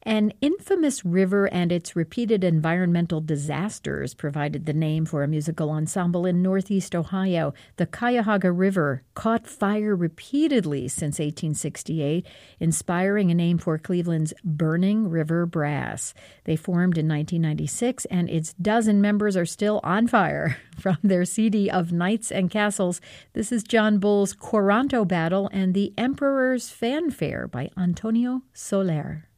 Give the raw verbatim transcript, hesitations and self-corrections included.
An infamous river and its repeated environmental disasters provided the name for a musical ensemble in northeast Ohio. The Cuyahoga River caught fire repeatedly since eighteen sixty-eight, inspiring a name for Cleveland's Burning River Brass. They formed in nineteen ninety-six, and its dozen members are still on fire. From their C D of Knights and Castles, this is John Bull's Coranto Battle and the Emperor's Fanfare by Antonio Soler.